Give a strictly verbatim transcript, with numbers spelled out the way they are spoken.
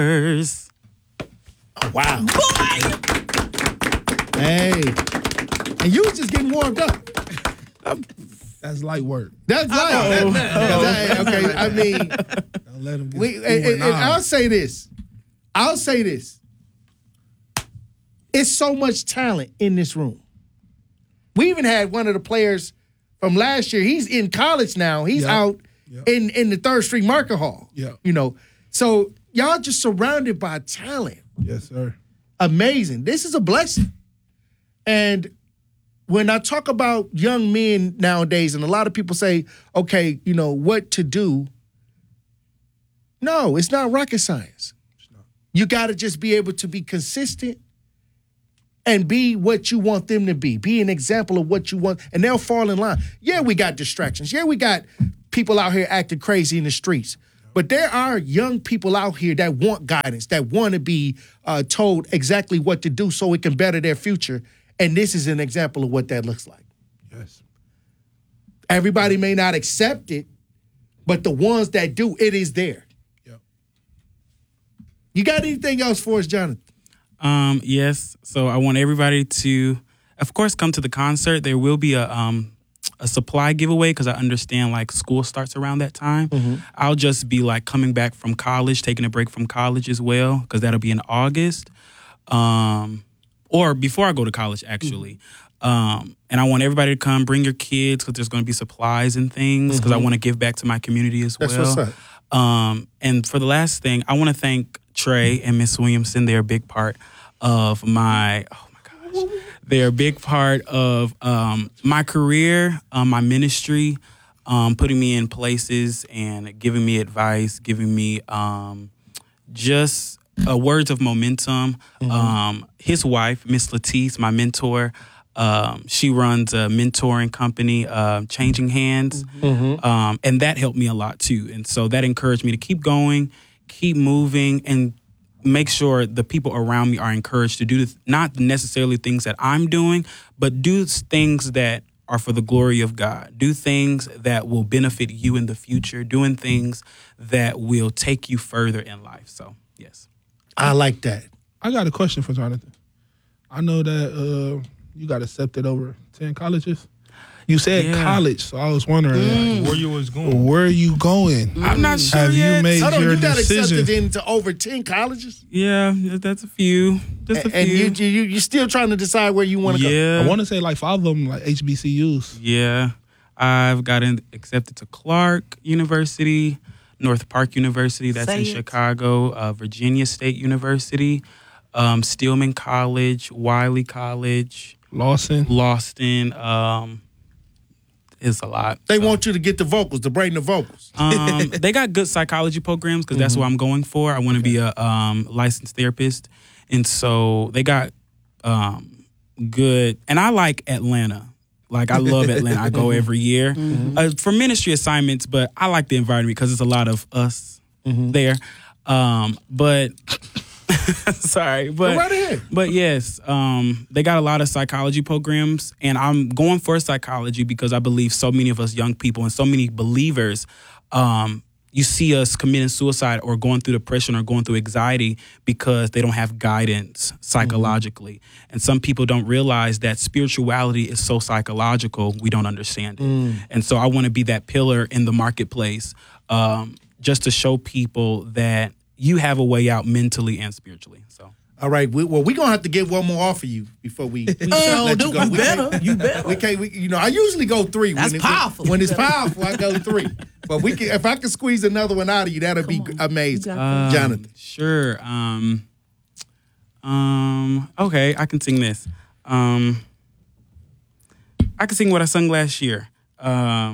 Oh, wow. Boy! Hey. And you was just getting warmed up. That's light work. That's light. Oh. That, that, that, okay, I mean, Don't let him get we, and, and, and I'll say this. I'll say this. It's so much talent in this room. We even had one of the players from last year. He's in college now. He's Yep. out Yep. in, in the Third Street Market Hall. Yep. You know, so y'all just surrounded by talent. Yes, sir. Amazing. This is a blessing. And when I talk about young men nowadays, and a lot of people say, okay, you know, what to do. No, it's not rocket science. You got to just be able to be consistent and be what you want them to be. Be an example of what you want, and they'll fall in line. Yeah, we got distractions. Yeah, we got people out here acting crazy in the streets. But there are young people out here that want guidance, that want to be uh, told exactly what to do so it can better their future. And this is an example of what that looks like. Yes. Everybody may not accept it, but the ones that do, it is there. Yep. You got anything else for us, Jonathan? Um, yes. So I want everybody to, of course, come to the concert. There will be a um, a supply giveaway because I understand like school starts around that time. Mm-hmm. I'll just be like coming back from college, taking a break from college as well because that'll be in August, um, or before I go to college actually. Mm-hmm. Um, and I want everybody to come, bring your kids because there's going to be supplies and things because Mm-hmm. I want to give back to my community as That's well. what's up. Um, and for the last thing, I want to thank Trey and Miss Williamson. They're a big part of my, oh my gosh, they're a big part of um, my career, um, my ministry, um, putting me in places and giving me advice, giving me um, just uh, words of momentum. Mm-hmm. Um, his wife, Miss Latisse, my mentor, um, she runs a mentoring company, uh, Changing Hands, Mm-hmm. um, and that helped me a lot too. And so that encouraged me to keep going, keep moving, and make sure the people around me are encouraged to do not necessarily things that I'm doing, but do things that are for the glory of God. Do things that will benefit you in the future, doing things that will take you further in life. So, yes. I like that. I got a question for Jonathan. I know that uh, you got accepted over ten colleges. You said Yeah. college, so I was wondering like, Where you was going? where are you going? I'm not sure Have yet. you made Hold on, your you got decision? accepted into over ten colleges? Yeah, that's a few. Just a And few. you, you, you're still trying to decide where you want to go? yeah. I want to say like five of them like H B C Us. Yeah. I've gotten accepted to Clark University, North Park University, that's Say in it. Chicago, uh, Virginia State University, um, Stillman College, Wiley College, Lawson. Lawson. Um, it's a lot. They So, want you to get the vocals, to bring the vocals. um, they got good psychology programs because that's what I'm going for. I want to be a um, licensed therapist. And so they got um, good, and I like Atlanta. Like, I love Atlanta. I go every year uh, for ministry assignments, but I like the environment because there's a lot of us there. Um, but, sorry, but Go right ahead. but yes, um, they got a lot of psychology programs, and I'm going for psychology because I believe so many of us young people and so many believers, um, you see us committing suicide or going through depression or going through anxiety because they don't have guidance psychologically. Mm-hmm. And some people don't realize that spirituality is so psychological, we don't understand it. Mm. And so I want to be that pillar in the marketplace um, just to show people that you have a way out mentally and spiritually. So. All right. We, well, we're going to have to get one more off of you before we, we Oh, let dude, you go. you We better. can't- You better. We can't, we, you know, I usually go three. That's when it- powerful. When it's powerful, I go three. But we can, if I can squeeze another one out of you, that'll be amazing. Um, Jonathan. Sure. Um, um, okay, I can sing this. Um, I can sing what I sung last year. Um,